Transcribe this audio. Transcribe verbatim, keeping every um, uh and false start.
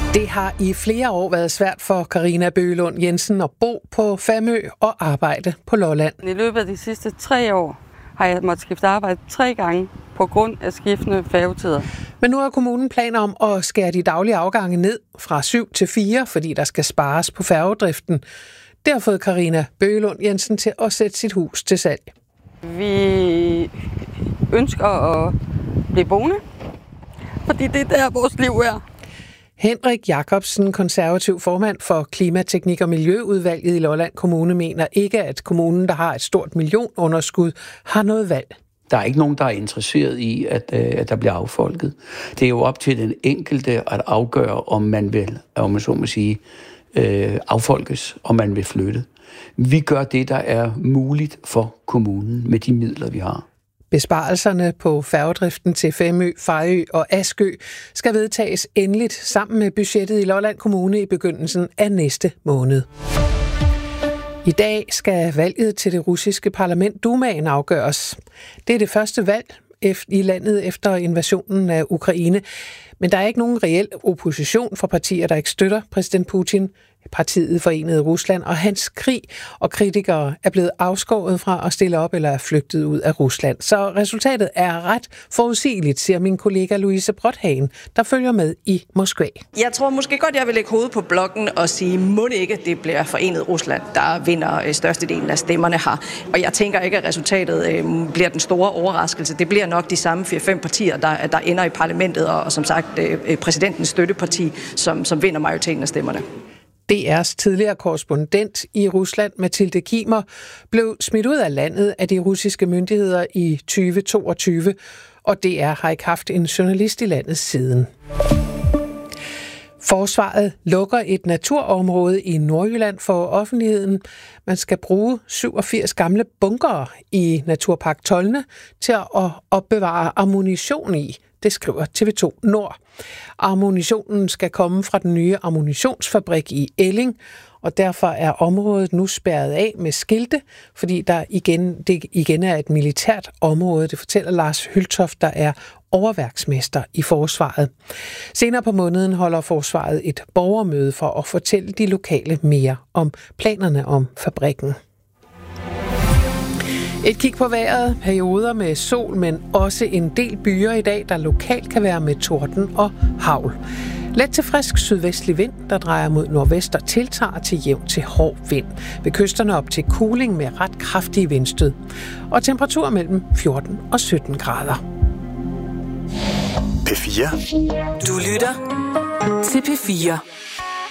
Det har i flere år været svært for Karina Bøgelund Jensen at bo på Famø og arbejde på Lolland. I løbet af de sidste tre år har jeg måttet skifte arbejde tre gange på grund af skiftende færgetider. Men nu har kommunen planer om at skære de daglige afgange ned fra syv til fire, fordi der skal spares på færgedriften. Det har fået Karina Bøgelund Jensen til at sætte sit hus til salg. Vi ønsker at blive boende, fordi det er der, vores liv er. Henrik Jacobsen, konservativ formand for Klimateknik- og Miljøudvalget i Lolland Kommune, mener ikke, at kommunen, der har et stort millionunderskud, har noget valg. Der er ikke nogen, der er interesseret i, at, at der bliver affolket. Det er jo op til den enkelte at afgøre, om man vil, om man så må sige, øh, affolkes, om man vil flytte. Vi gør det, der er muligt for kommunen med de midler, vi har. Besparelserne på færgedriften til Femø, Fejø og Askø skal vedtages endeligt sammen med budgettet i Lolland Kommune i begyndelsen af næste måned. I dag skal valget til det russiske parlament Dumaen afgøres. Det er det første valg i landet efter invasionen af Ukraine, men der er ikke nogen reel opposition for partier, der ikke støtter præsident Putin. Partiet Forenede Rusland og hans krig og kritikere er blevet afskåret fra at stille op eller er flygtet ud af Rusland. Så resultatet er ret forudsigeligt, siger min kollega Louise Brothagen, der følger med i Moskva. Jeg tror måske godt, jeg vil lægge hovedet på blokken og sige, må det ikke, det bliver Forenet Rusland, der vinder størstedelen af stemmerne her. Og jeg tænker ikke, at resultatet øh, bliver den store overraskelse. Det bliver nok de samme fire fem partier, der, der ender i parlamentet, og, og som sagt øh, præsidentens støtteparti, som, som vinder majoriteten af stemmerne. D R's tidligere korrespondent i Rusland, Mathilde Kimer, blev smidt ud af landet af de russiske myndigheder i tyve toogtyve, og D R har ikke haft en journalist i landet siden. Forsvaret lukker et naturområde i Nordjylland for offentligheden. Man skal bruge syvogfirs gamle bunkere i Naturpark Tolne til at opbevare ammunition i. Det skriver T V to Nord. Ammunitionen skal komme fra den nye ammunitionsfabrik i Elling, og derfor er området nu spærret af med skilte, fordi der igen, det igen er et militært område. Det fortæller Lars Hyltoft, der er overværksmester i Forsvaret. Senere på måneden holder Forsvaret et borgermøde for at fortælle de lokale mere om planerne om fabrikken. Et kig på vejret, perioder med sol, men også en del byer i dag, der lokalt kan være med torden og hagl. Let til frisk sydvestlig vind, der drejer mod nordvest og tiltager til jævn til hård vind. Ved kysterne op til kuling med ret kraftige vindstød. Og temperatur mellem fjorten og sytten grader. P fire. Du lytter til P fire.